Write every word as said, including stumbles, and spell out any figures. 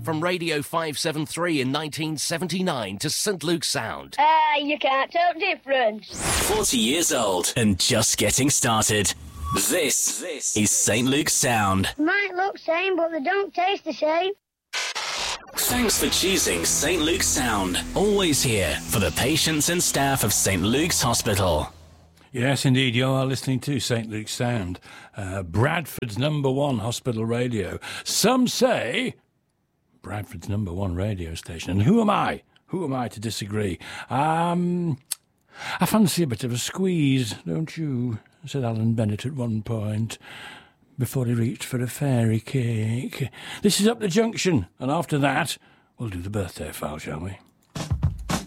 From Radio five seventy-three in nineteen seventy-nine to Saint Luke's Sound. Ah, uh, you can't tell the difference. forty years old and just getting started. This, this is Saint Luke's Sound. Might look same, but they don't taste the same. Thanks for choosing Saint Luke's Sound. Always here for the patients and staff of Saint Luke's Hospital. Yes, indeed, you are listening to Saint Luke's Sound, uh, Bradford's number one hospital radio. Some say Bradford's number one radio station. And who am I? Who am I to disagree? Um, I fancy a bit of a squeeze, don't you? Said Alan Bennett at one point, before he reached for a fairy cake. This is Up the Junction, and after that, we'll do the birthday file, shall we?